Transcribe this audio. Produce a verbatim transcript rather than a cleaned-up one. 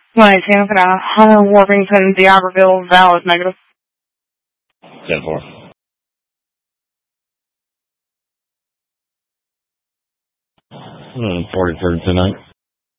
My Tampa, uh, Warrington, D'Iberville, valid, negative. ten four. Hmm, forty-third tonight.